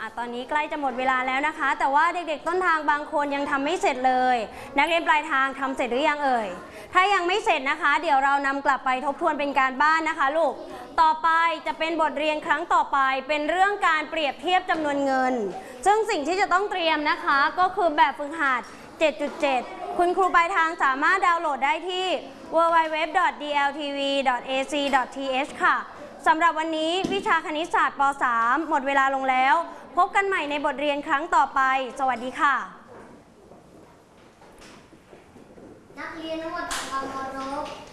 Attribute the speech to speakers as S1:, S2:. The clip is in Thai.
S1: ตอนนี้ใกล้จะหมดเวลาแล้วนะคะแต่ว่าเด็กๆต้นทางบางคนยังทำไม่เสร็จเลยนักเรียนปลายทางทำเสร็จหรือยังเอ่ยถ้ายังไม่เสร็จนะคะเดี๋ยวเรานำกลับไปทบทวนเป็นการบ้านนะคะลูกต่อไปจะเป็นบทเรียนครั้งต่อไปเป็นเรื่องการเปรียบเทียบจำนวนเงินซึ่งสิ่งที่จะต้องเตรียมนะคะก็คือแบบฝึกหัด 7.7 คุณครูปลายทางสามารถดาวน์โหลดได้ที่ www.dltv.ac.th ค่ะสำหรับวันนี้วิชาคณิตศาสตร์ป .3 หมดเวลาลงแล้วพบกันใหม่ในบทเรียนครั้งต่อไปสวัสดีค่ะ
S2: นักเรียนทั้งหมดทำความเคารพ